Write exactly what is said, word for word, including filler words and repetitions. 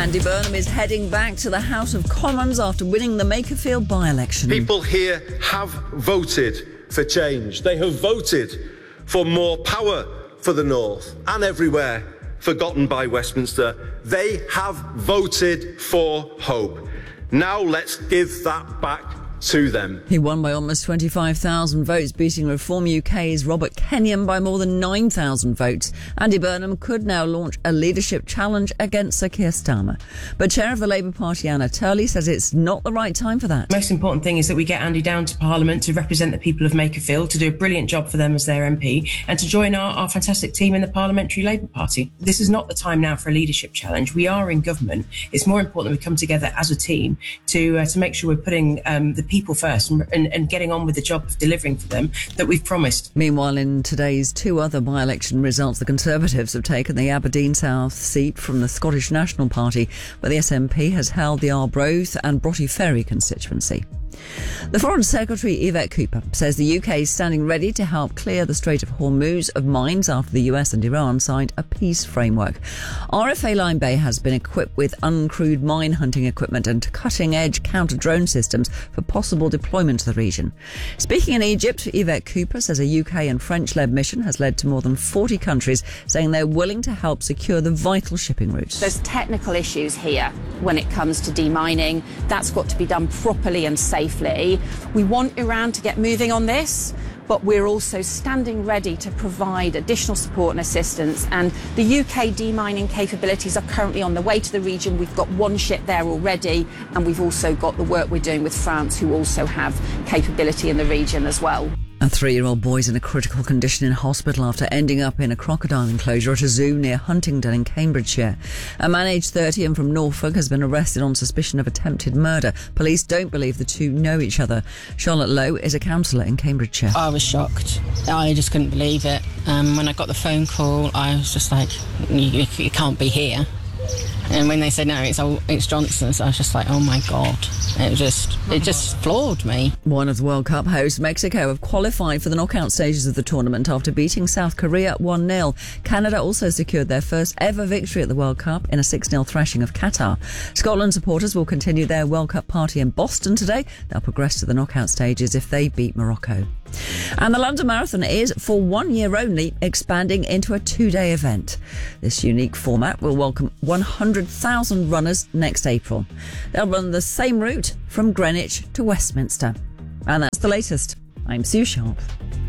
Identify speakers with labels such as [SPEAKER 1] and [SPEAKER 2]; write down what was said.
[SPEAKER 1] Andy Burnham is heading back to the House of Commons after winning the Makerfield by-election.
[SPEAKER 2] People here have voted for change. They have voted for more power for the North and everywhere forgotten by Westminster. They have voted for hope. Now let's give that back to them.
[SPEAKER 1] He won by almost twenty-five thousand votes, beating Reform U K's Robert Kenyon by more than nine thousand votes. Andy Burnham could now launch a leadership challenge against Sir Keir Starmer. But Chair of the Labour Party, Anna Turley, says it's not the right time for that.
[SPEAKER 3] The most important thing is that we get Andy down to Parliament to represent the people of Makerfield, to do a brilliant job for them as their M P, and to join our, our fantastic team in the Parliamentary Labour Party. This is not the time now for a leadership challenge. We are in government. It's more important that we come together as a team to uh, to make sure we're putting um, the people first and, and, and getting on with the job of delivering for them that we've promised.
[SPEAKER 1] Meanwhile, in today's two other by-election results, the Conservatives have taken the Aberdeen South seat from the Scottish National Party, where the S N P has held the Arbroath and Broughty Ferry constituency. The Foreign Secretary, Yvette Cooper, says the U K is standing ready to help clear the Strait of Hormuz of mines after the U S and Iran signed a peace framework. R F A Line Bay has been equipped with uncrewed mine hunting equipment and cutting-edge counter-drone systems for possible deployment to the region. Speaking in Egypt, Yvette Cooper says a U K and French-led mission has led to more than forty countries saying they're willing to help secure the vital shipping routes.
[SPEAKER 4] There's technical issues here when it comes to demining. That's got to be done properly and safely. We want Iran to get moving on this, but we're also standing ready to provide additional support and assistance. And the U K demining capabilities are currently on the way to the region. We've got one ship there already, and we've also got the work we're doing with France, who also have capability in the region as well.
[SPEAKER 1] A three-year-old boy is in a critical condition in hospital after ending up in a crocodile enclosure at a zoo near Huntingdon in Cambridgeshire. A man aged thirty and from Norfolk has been arrested on suspicion of attempted murder. Police don't believe the two know each other. Charlotte Lowe is a counsellor in Cambridgeshire.
[SPEAKER 5] I was shocked. I just couldn't believe it. Um, when I got the phone call, I was just like, you, you can't be here. And when they said, no, it's it's Johnson's, I was just like, oh my God. It just it just floored me.
[SPEAKER 1] One of the World Cup hosts, Mexico, have qualified for the knockout stages of the tournament after beating South Korea one nil. Canada also secured their first ever victory at the World Cup in a six nil thrashing of Qatar. Scotland supporters will continue their World Cup party in Boston today. They'll progress to the knockout stages if they beat Morocco. And the London Marathon is, for one year only, expanding into a two-day event. This unique format will welcome one hundred thousand runners next April. They'll run the same route from Greenwich to Westminster. And that's the latest. I'm Sue Sharp.